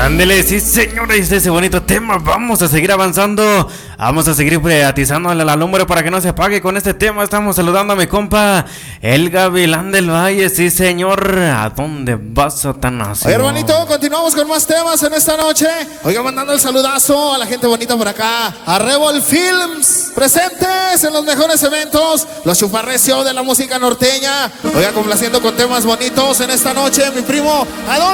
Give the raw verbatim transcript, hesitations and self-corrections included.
Ándele, sí señores, ese bonito tema. Vamos a seguir avanzando. Vamos a seguir atizándole al alumbre para que no se apague con este tema. Estamos saludando a mi compa, el Gavilán del Valle. Sí señor, ¿a dónde vas, Satanás? Oye, hermanito, continuamos con más temas en esta noche. Oiga, mandando el saludazo a la gente bonita por acá, a Rebel Films, presentes en los mejores eventos, los chuparrecios de la música norteña. Oiga, complaciendo con temas bonitos en esta noche, mi primo, ¿a dónde